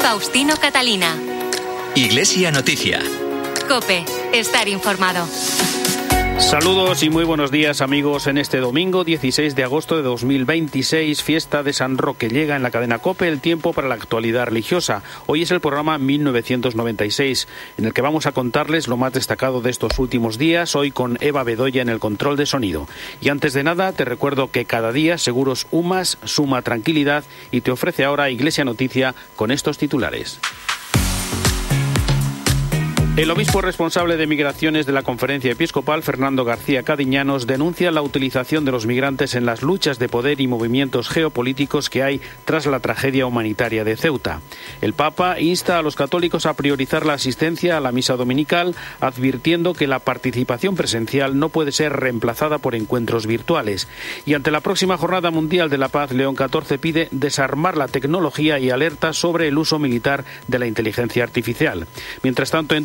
Faustino Catalina. Iglesia Noticia. COPE. Estar informado. Saludos y muy buenos días, amigos. En este domingo 16 de agosto de 2026, fiesta de San Roque, llega en la cadena COPE el tiempo para la actualidad religiosa. Hoy es el programa 1996, en el que vamos a contarles lo más destacado de estos últimos días, hoy con Eva Bedoya en el control de sonido. Y antes de nada, te recuerdo que cada día Seguros UMAS suma tranquilidad y te ofrece ahora Iglesia Noticia con estos titulares. El obispo responsable de migraciones de la Conferencia Episcopal, Fernando García Cadiñanos, denuncia la utilización de los migrantes en las luchas de poder y movimientos geopolíticos que hay tras la tragedia humanitaria de Ceuta. El Papa insta a los católicos a priorizar la asistencia a la misa dominical, advirtiendo que la participación presencial no puede ser reemplazada por encuentros virtuales. Y ante la próxima Jornada Mundial de la Paz, León XIV pide desarmar la tecnología y alerta sobre el uso militar de la inteligencia artificial. Mientras tanto, en